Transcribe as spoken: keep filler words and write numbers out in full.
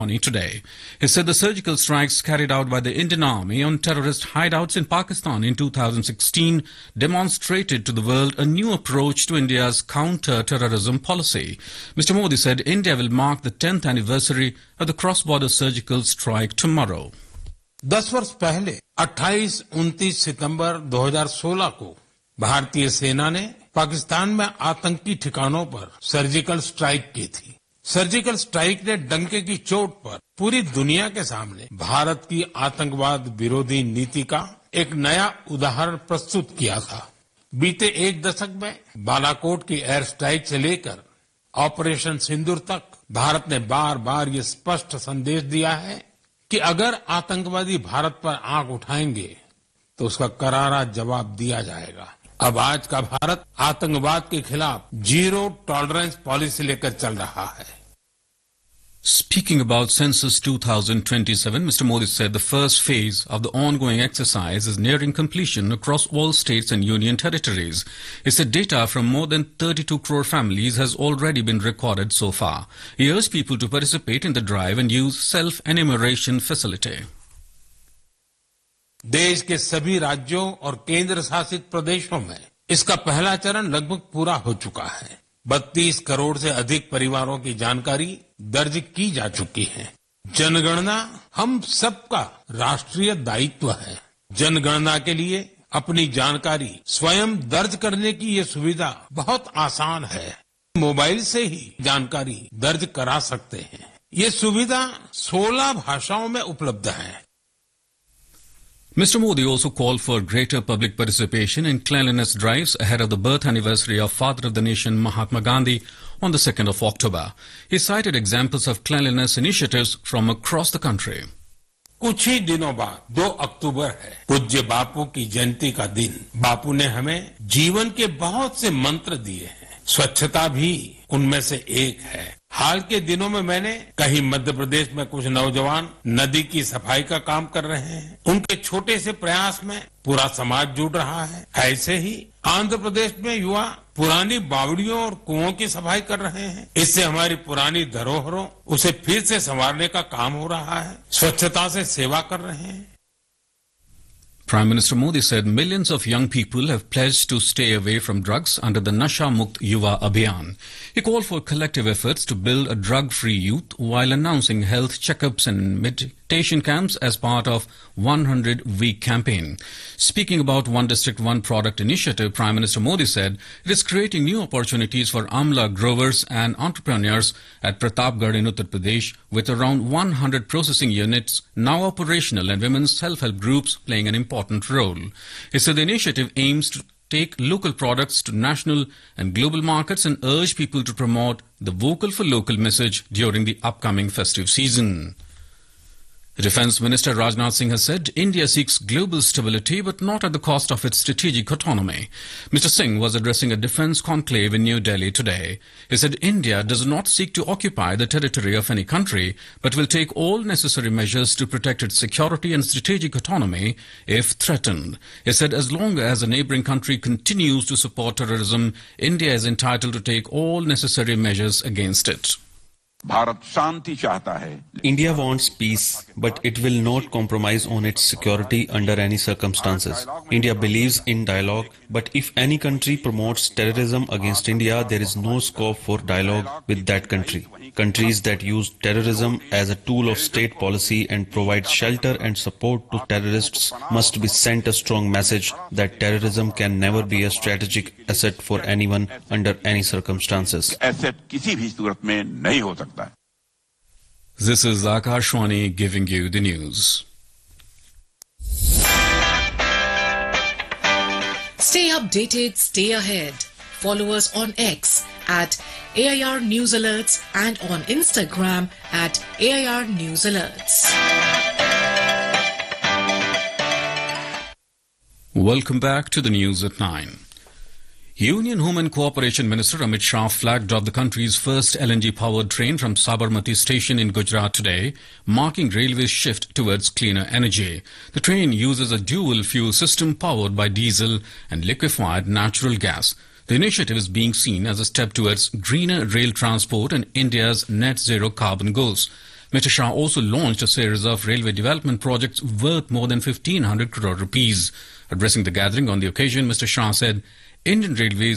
today. He said the surgical strikes carried out by the Indian Army on terrorist hideouts in Pakistan in two thousand sixteen demonstrated to the world a new approach to India's counter-terrorism policy. Mister Modi said India will mark the tenth anniversary of the cross-border surgical strike tomorrow. दस वर्ष पहले अट्ठाईस उनतीस सितंबर दो हज़ार सोलह को भारतीय सेना ने पाकिस्तान में आतंकी ठिकानों पर सर्जिकल स्ट्राइक की थी। सर्जिकल स्ट्राइक ने डंके की चोट पर पूरी दुनिया के सामने भारत की आतंकवाद विरोधी नीति का एक नया उदाहरण प्रस्तुत किया था। बीते एक दशक में बालाकोट की एयर स्ट्राइक से लेकर ऑपरेशन सिंदूर तक भारत ने बार बार ये स्पष्ट संदेश दिया है कि अगर आतंकवादी भारत पर आंख उठाएंगे तो उसका करारा जवाब दिया जाएगा। अब आज का भारत आतंकवाद के खिलाफ जीरो टॉलरेंस पॉलिसी लेकर चल रहा है। Speaking about Census two thousand twenty-seven, Mister Modi said the first phase of the ongoing exercise is nearing completion across all states and union territories. He said data from more than thirty-two crore families has already been recorded so far. He urged people to participate in the drive and use self-enumeration facility. देश के सभी राज्यों और केंद्र शासित प्रदेशों में इसका पहला चरण लगभग पूरा हो चुका है। बत्तीस करोड़ से अधिक परिवारों की जानकारी दर्ज की जा चुकी है। जनगणना हम सबका राष्ट्रीय दायित्व है। जनगणना के लिए अपनी जानकारी स्वयं दर्ज करने की ये सुविधा बहुत आसान है। मोबाइल से ही जानकारी दर्ज करा सकते हैं। ये सुविधा सोलह भाषाओं में उपलब्ध है। Mister Modi also called for greater public participation in cleanliness drives ahead of the birth anniversary of Father of the Nation Mahatma Gandhi on the second of October. He cited examples of cleanliness initiatives from across the country. कुछ ही दिनों बाद दो अक्टूबर है, पूज्य बापू की जयंती का दिन। बापू ने हमें जीवन के बहुत से मंत्र दिए हैं। स्वच्छता भी उनमें से एक है। हाल के दिनों में मैंने कहीं मध्य प्रदेश में कुछ नौजवान नदी की सफाई का काम कर रहे हैं। उनके छोटे से प्रयास में पूरा समाज जुड़ रहा है। ऐसे ही आंध्र प्रदेश में युवा पुरानी बावड़ियों और कुओं की सफाई कर रहे हैं। इससे हमारी पुरानी धरोहरों उसे फिर से संवारने का काम हो रहा है। स्वच्छता से सेवा कर रहे हैं। Prime Minister Modi said millions of young people have pledged to stay away from drugs under the Nasha Mukt Yuva Abhiyan. He called for collective efforts to build a drug-free youth while announcing health checkups and meditation camps as part of one hundred week campaign. Speaking about One District, One Product initiative, Prime Minister Modi said it is creating new opportunities for Amla growers and entrepreneurs at Pratapgarh in Uttar Pradesh, with around one hundred processing units now operational and women's self-help groups playing an important role. He said the initiative aims to take local products to national and global markets and urge people to promote the vocal for local message during the upcoming festive season. Defence Minister Rajnath Singh has said India seeks global stability but not at the cost of its strategic autonomy. Mister Singh was addressing a defence conclave in New Delhi today. He said India does not seek to occupy the territory of any country but will take all necessary measures to protect its security and strategic autonomy if threatened. He said as long as a neighbouring country continues to support terrorism, India is entitled to take all necessary measures against it. Bharat शांति चाहता है। India wants peace, but it will not compromise on its security under any circumstances. India believes in dialogue, but if any country promotes terrorism against India, there is no scope for dialogue with that country. Countries that use terrorism as a tool of state policy and provide shelter and support to terrorists must be sent a strong message that terrorism can never be a strategic asset for anyone under any circumstances. Asset किसी भी सूरत में नहीं हो सकता। This is Akashwani giving you the news. Stay updated, stay ahead. Follow us on X at A I R News Alerts and on Instagram at A I R News Alerts. Welcome back to the news at nine. Union Home and Cooperation Minister Amit Shah flagged off the country's first L N G-powered train from Sabarmati station in Gujarat today, marking railway's shift towards cleaner energy. The train uses a dual-fuel system powered by diesel and liquefied natural gas. The initiative is being seen as a step towards greener rail transport and India's net zero carbon goals. Mister Shah also launched a series of railway development projects worth more than fifteen hundred crore rupees. Addressing the gathering on the occasion, Mister Shah said, Indian Railways